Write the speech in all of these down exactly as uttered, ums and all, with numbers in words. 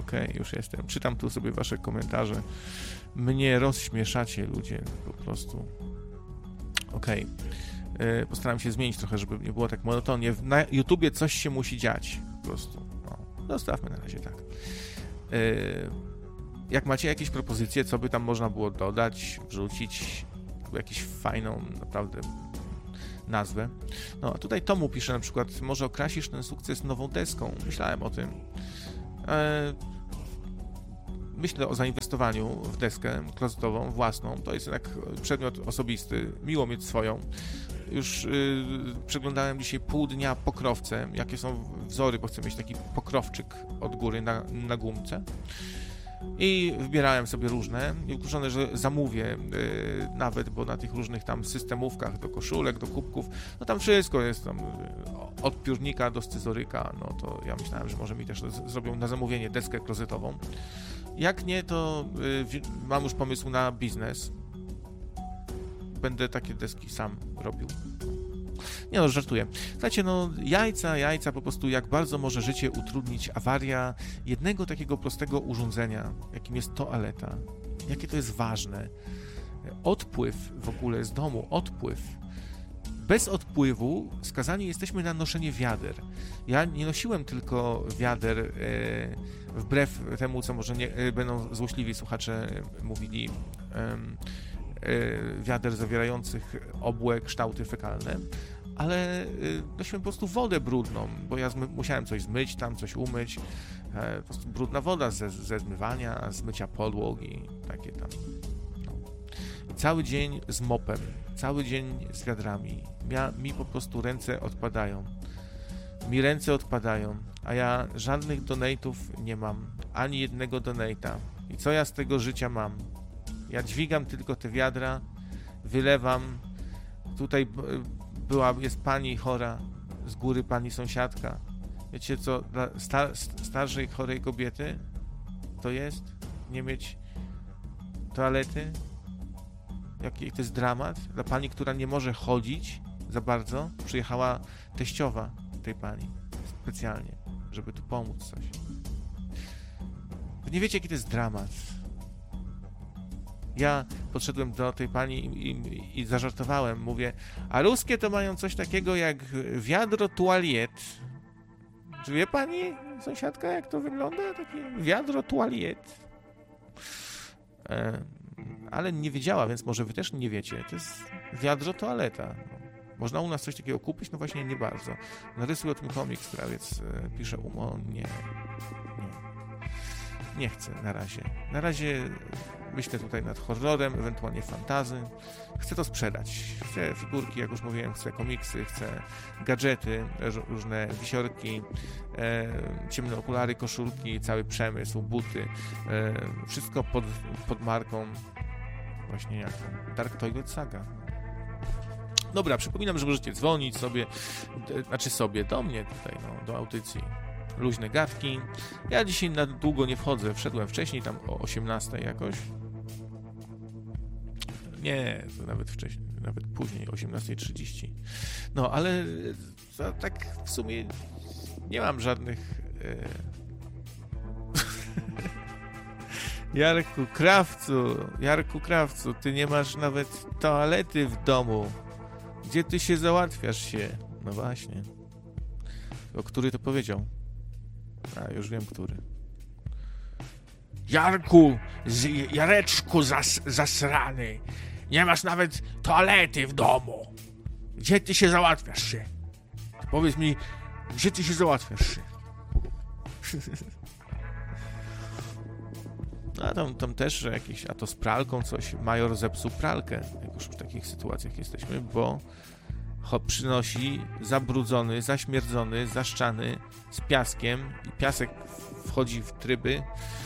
okej, okay, już jestem. Czytam tu sobie wasze komentarze. Mnie rozśmieszacie, ludzie, po prostu. Okej. Okay. Postaram się zmienić trochę, żeby nie było tak monotonnie. Na YouTubie coś się musi dziać, po prostu. No, zostawmy na razie tak. Yy, jak macie jakieś propozycje, co by tam można było dodać, wrzucić, jakąś fajną, naprawdę nazwę. No, a tutaj Tomu pisze na przykład, może okrasisz ten sukces nową deską. Myślałem o tym. Yy, myślę o zainwestowaniu w deskę klozetową, własną. To jest jednak przedmiot osobisty. Miło mieć swoją. Już yy, przeglądałem dzisiaj pół dnia pokrowce, jakie są wzory, bo chcę mieć taki pokrowczyk od góry na, na gumce. I wybierałem sobie różne. Niektóre, że zamówię yy, nawet, bo na tych różnych tam systemówkach do koszulek, do kubków, no tam wszystko jest tam yy, od piórnika do scyzoryka, no to ja myślałem, że może mi też z- zrobią na zamówienie deskę klozetową. Jak nie, to yy, mam już pomysł na biznes. Będę takie deski sam robił. Nie no, żartuję. Słuchajcie, no jajca, jajca, po prostu jak bardzo może życie utrudnić awaria jednego takiego prostego urządzenia, jakim jest toaleta. Jakie to jest ważne. Odpływ w ogóle z domu, odpływ. Bez odpływu skazani jesteśmy na noszenie wiader. Ja nie nosiłem tylko wiader, e, wbrew temu, co może nie, e, będą złośliwi słuchacze mówili, e, wiader zawierających obłe kształty fekalne, ale nosiłem po prostu wodę brudną, bo ja zmy- musiałem coś zmyć, tam coś umyć, po prostu brudna woda ze, ze zmywania, z mycia podłogi, takie tam. No. Cały dzień z mopem, cały dzień z wiadrami. Mia- mi po prostu ręce odpadają. Mi ręce odpadają, a ja żadnych donate'ów nie mam, ani jednego donate'a. I co ja z tego życia mam? Ja dźwigam tylko te wiadra, wylewam. Tutaj była, jest pani chora, z góry pani sąsiadka. Wiecie co, dla star starszej, chorej kobiety to jest nie mieć toalety? Jaki to jest dramat? Dla pani, która nie może chodzić za bardzo, przyjechała teściowa tej pani specjalnie, żeby tu pomóc coś. Wy nie wiecie, jaki to jest dramat. Ja podszedłem do tej pani i, i, i zażartowałem, mówię, a ruskie to mają coś takiego jak wiadro tualiet. Czy wie pani, sąsiadka, jak to wygląda? Takie wiadro tualiet. E, ale nie wiedziała, więc może wy też nie wiecie. To jest wiadro toaleta. Można u nas coś takiego kupić? No właśnie nie bardzo. Narysuj o tym komiks, krawiec e, pisze umo. Nie. Nie. Nie chcę na razie. Na razie myślę tutaj nad horrorem, ewentualnie fantazy. Chcę to sprzedać. Chcę figurki, jak już mówiłem, chcę komiksy, chcę gadżety, różne wisiorki, e, ciemne okulary, koszulki, cały przemysł, buty. E, wszystko pod, pod marką właśnie jak Dark Toilet Saga. Dobra, przypominam, że możecie dzwonić sobie, d- znaczy sobie, do mnie tutaj, no, do audycji. Luźne gadki. Ja dzisiaj na długo nie wchodzę. Wszedłem wcześniej, tam o osiemnastej jakoś. Nie, to nawet wcześniej, nawet później, osiemnasta trzydzieści. No, ale to, tak w sumie nie mam żadnych... E... Jarku Krawcu, Jarku Krawcu, ty nie masz nawet toalety w domu. Gdzie ty się załatwiasz się? No właśnie. O który to powiedział? A, już wiem, który. Jarku, z, Jareczku zas, zasrany, nie masz nawet toalety w domu. Gdzie ty się załatwiasz się? Powiedz mi, gdzie ty się załatwiasz się? A tam, tam też jakieś, a to z pralką coś, major zepsuł pralkę, jak już w takich sytuacjach jesteśmy, bo Ho, przynosi zabrudzony, zaśmierdzony, zaszczany z piaskiem i piasek wchodzi w tryby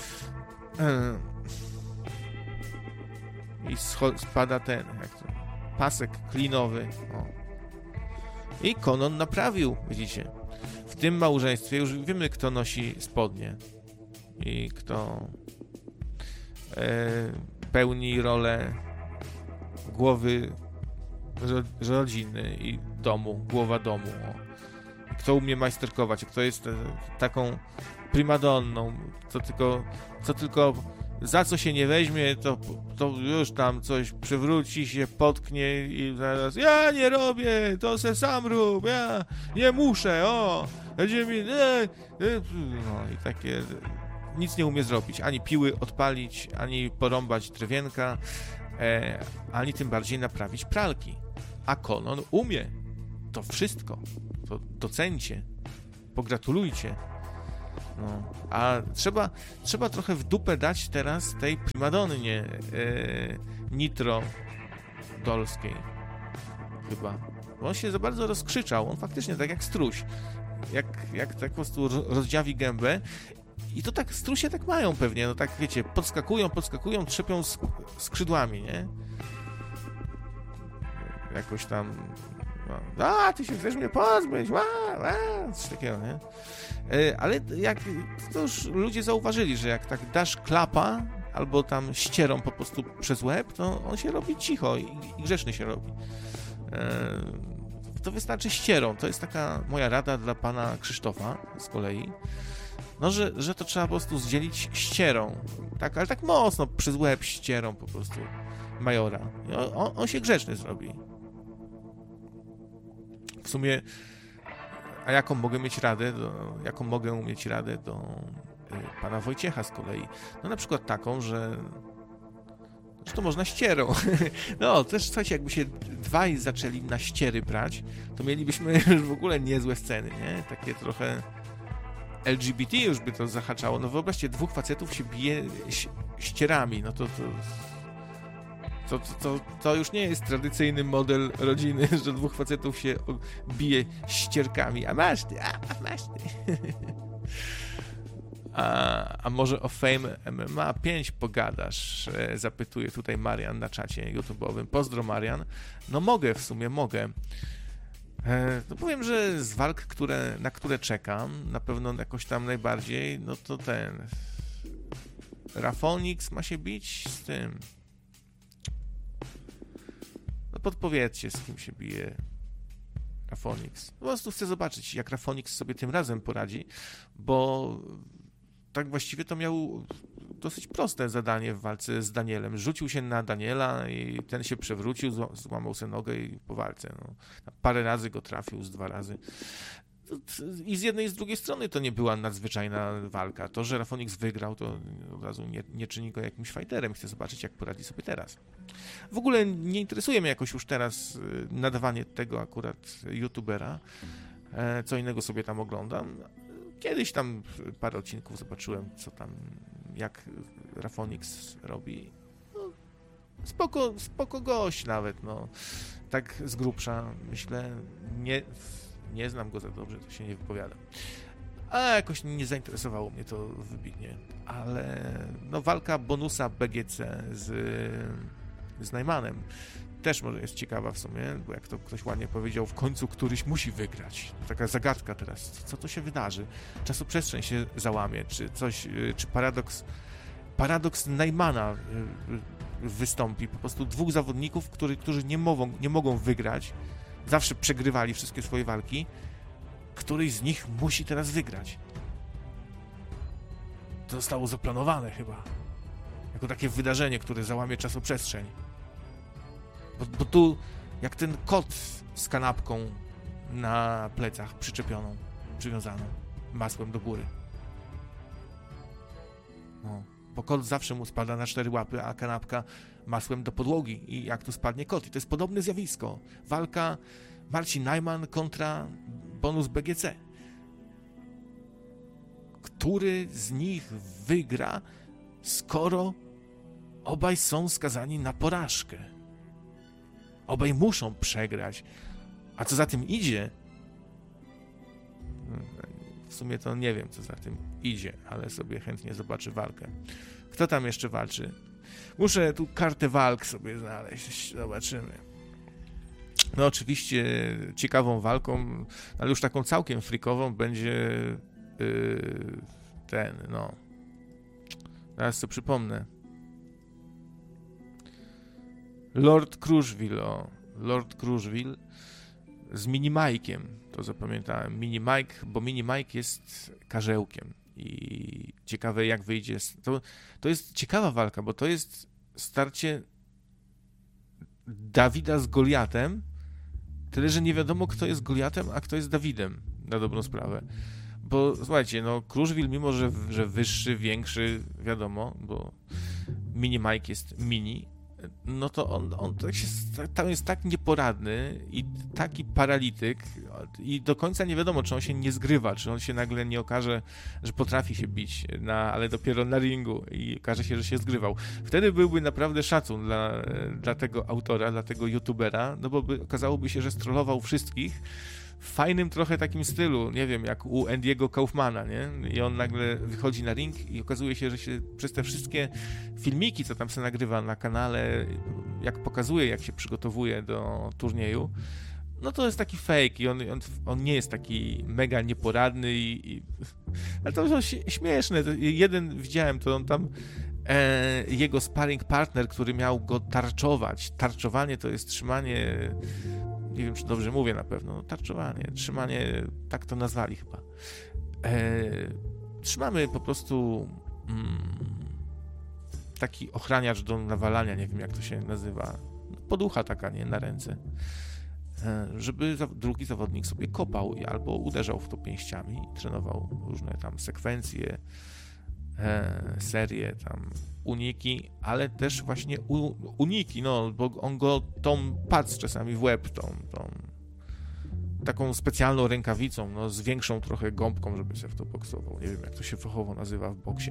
i spada ten jak to, pasek klinowy. O. I Konon naprawił, widzicie. W tym małżeństwie już wiemy, kto nosi spodnie i kto e, pełni rolę głowy rodziny i domu, głowa domu. O. Kto umie majsterkować, kto jest e, taką primadonną, co tylko, co tylko za co się nie weźmie, to, to już tam coś przewróci się, potknie i zaraz ja nie robię, to se sam rób, ja nie muszę, o, będzie mi, e, e. No i takie, nic nie umie zrobić, ani piły odpalić, ani porąbać drewienka, e, ani tym bardziej naprawić pralki, a Konon umie to wszystko, to docencie, pogratulujcie. No, a trzeba, trzeba trochę w dupę dać teraz tej primadonnie e, Nitro Dolskiej chyba, bo on się za bardzo rozkrzyczał, on faktycznie tak jak struś, jak, jak tak po prostu rozdziawi gębę i to tak strusie tak mają pewnie, no tak wiecie, podskakują, podskakują, trzepią skrzydłami, nie? Jakoś tam no, a, ty się chcesz mnie pozbyć, a, a, coś takiego, nie? Ale jak to już ludzie zauważyli, że jak tak dasz klapa albo tam ścierą po prostu przez łeb, to on się robi cicho i, i grzeczny się robi. To wystarczy ścierą. To jest taka moja rada dla pana Krzysztofa z kolei, no, że, że to trzeba po prostu zdzielić ścierą, tak, ale tak mocno przez łeb ścierą po prostu majora. On, on się grzeczny zrobi. W sumie, a jaką mogę mieć radę, do, jaką mogę mieć radę do y, pana Wojciecha z kolei? No na przykład taką, że, że to można ścierą. No też słuchajcie, jakby się dwaj zaczęli na ściery brać, to mielibyśmy już w ogóle niezłe sceny, nie? Takie trochę L G B T już by to zahaczało. No wyobraźcie, dwóch facetów się bije ścierami, no to... to To, to, to, to już nie jest tradycyjny model rodziny, że dwóch facetów się bije ścierkami. A masz ty, a, a masz ty. A, a może o Fame M M A pięć pogadasz? Zapytuje tutaj Marian na czacie YouTube'owym. Pozdro, Marian. No mogę, w sumie mogę. No powiem, że z walk, które, na które czekam, na pewno jakoś tam najbardziej, no to ten... Rafonix ma się bić z tym... No podpowiedzcie, z kim się bije Rafonix. Po prostu chcę zobaczyć, jak Rafonix sobie tym razem poradzi, bo tak właściwie to miał dosyć proste zadanie w walce z Danielem. Rzucił się na Daniela i ten się przewrócił, złamał sobie nogę i po walce. No, parę razy go trafił, z dwa razy. I z jednej i z drugiej strony to nie była nadzwyczajna walka. To, że Rafonix wygrał, to od razu nie, nie czyni go jakimś fighterem. Chcę zobaczyć, jak poradzi sobie teraz. W ogóle nie interesuje mnie jakoś już teraz nadawanie tego akurat youtubera. Co innego sobie tam oglądam. Kiedyś tam parę odcinków zobaczyłem, co tam, jak Rafonix robi. No, spoko, spoko gość nawet, no. Tak z grubsza, myślę, nie... Nie znam go za dobrze, to się nie wypowiadam. A jakoś nie zainteresowało mnie to wybitnie. Ale no walka bonusa B G C z, z Najmanem też może jest ciekawa w sumie, bo jak to ktoś ładnie powiedział, w końcu któryś musi wygrać. Taka zagadka teraz. Co to się wydarzy? Czasoprzestrzeń się załamie, czy coś, czy paradoks paradoks Najmana wystąpi. Po prostu dwóch zawodników, który, którzy nie mogą, nie mogą wygrać, zawsze przegrywali wszystkie swoje walki. Któryś z nich musi teraz wygrać. To zostało zaplanowane chyba. Jako takie wydarzenie, które załamie czasoprzestrzeń. Bo, bo tu jak ten kot z kanapką na plecach przyczepioną, przywiązaną masłem do góry. No, bo kot zawsze mu spada na cztery łapy, a kanapka masłem do podłogi i jak tu spadnie kot. I to jest podobne zjawisko. Walka Marcin Najman kontra bonus B G C. Który z nich wygra, skoro obaj są skazani na porażkę? Obaj muszą przegrać. A co za tym idzie? W sumie to nie wiem, co za tym idzie, ale sobie chętnie zobaczę walkę. Kto tam jeszcze walczy? Muszę tu kartę walk sobie znaleźć. Zobaczymy. No oczywiście ciekawą walką, ale już taką całkiem frikową będzie yy, ten, no. Zaraz sobie przypomnę. Lord Kruszwil, o. Lord Kruszwil z Mini Mike'iem. To zapamiętałem. Mini Mike, bo Mini Mike jest karzełkiem i ciekawe jak wyjdzie. To, to jest ciekawa walka, bo to jest starcie Dawida z Goliatem, tyle, że nie wiadomo kto jest Goliatem, a kto jest Dawidem, na dobrą sprawę. Bo słuchajcie, no Kruszwil, mimo że, że wyższy, większy, wiadomo, bo Mini Mike jest mini, no to on, on tak się, tam jest tak nieporadny i taki paralityk i do końca nie wiadomo, czy on się nie zgrywa, czy on się nagle nie okaże, że potrafi się bić, na, ale dopiero na ringu i okaże się, że się zgrywał. Wtedy byłby naprawdę szacun dla, dla tego autora, dla tego youtubera, no bo by, okazałoby się, że strollował wszystkich w fajnym trochę takim stylu, nie wiem, jak u Andy'ego Kaufmana, nie? I on nagle wychodzi na ring i okazuje się, że się przez te wszystkie filmiki, co tam się nagrywa na kanale, jak pokazuje, jak się przygotowuje do turnieju, no to jest taki fake i on, on, on nie jest taki mega nieporadny i... i ale to jest śmieszne. Jeden widziałem, to on tam e, jego sparring partner, który miał go tarczować. Tarczowanie to jest trzymanie... Nie wiem, czy dobrze mówię na pewno. No, tarczowanie, trzymanie, tak to nazwali chyba. E, trzymamy po prostu mm, taki ochraniacz do nawalania, nie wiem jak to się nazywa. Poducha taka, nie? Na ręce. E, żeby za, drugi zawodnik sobie kopał albo uderzał w to pięściami i trenował różne tam sekwencje, e, serie, tam uniki, ale też właśnie u, uniki, no, bo on go tą pac czasami w łeb, tą, tą taką specjalną rękawicą, no, z większą trochę gąbką, żeby się w to boksował. Nie wiem, jak to się fachowo nazywa w boksie.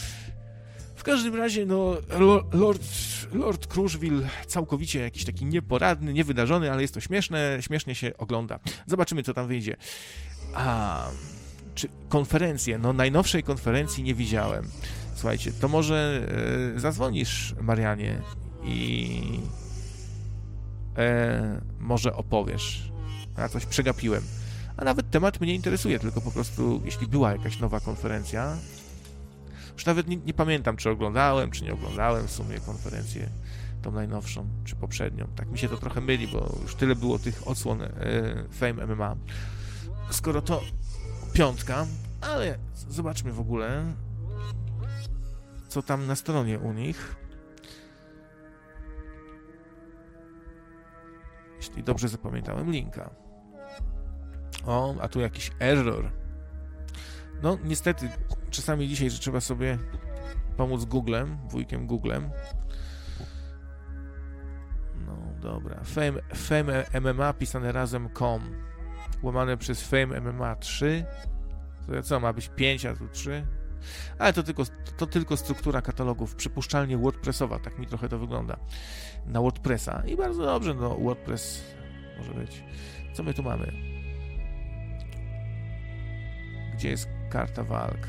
W każdym razie, no, Lord, Lord Kruszwil całkowicie jakiś taki nieporadny, niewydarzony, ale jest to śmieszne, śmiesznie się ogląda. Zobaczymy, co tam wyjdzie. A, czy konferencje? No, najnowszej konferencji nie widziałem. Słuchajcie, to może e, zadzwonisz, Marianie, i e, może opowiesz. Ja coś przegapiłem. A nawet temat mnie interesuje, tylko po prostu, jeśli była jakaś nowa konferencja, już nawet nie, nie pamiętam, czy oglądałem, czy nie oglądałem w sumie konferencję tą najnowszą, czy poprzednią. Tak mi się to trochę myli, bo już tyle było tych odsłon e, Fame M M A. Skoro to piątka, ale zobaczmy w ogóle, co tam na stronie u nich. Jeśli dobrze zapamiętałem linka. O, a tu jakiś error. No, niestety, czasami dzisiaj, że trzeba sobie pomóc Googlem, wujkiem Googlem. No, dobra. Fame, Fame M M A pisane razem kropka com. Łamane przez Fame M M A trzy. To co, ma być pięć, a tu trzy? Ale to tylko, to tylko struktura katalogów, przypuszczalnie WordPressowa, tak mi trochę to wygląda, na WordPressa. I bardzo dobrze, no WordPress może być. Co my tu mamy? Gdzie jest karta walk?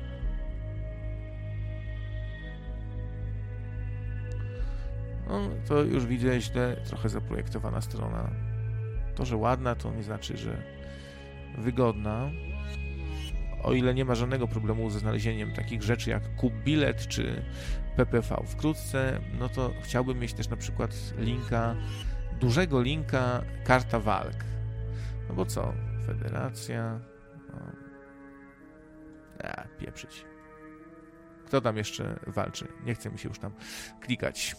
No, to już widzę źle, trochę zaprojektowana strona. To, że ładna, to nie znaczy, że wygodna. O ile nie ma żadnego problemu ze znalezieniem takich rzeczy jak Kubilet czy P P V. Wkrótce, no to chciałbym mieć też na przykład linka, dużego linka karta walk. No bo co? Federacja. No. A, pieprzyć. Kto tam jeszcze walczy? Nie chce mi się już tam klikać.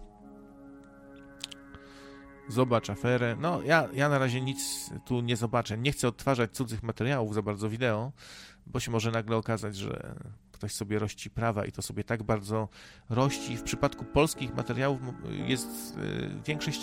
Zobacz aferę. No, ja, ja na razie nic tu nie zobaczę. Nie chcę odtwarzać cudzych materiałów za bardzo wideo, bo się może nagle okazać, że ktoś sobie rości prawa i to sobie tak bardzo rości. W przypadku polskich materiałów jest większość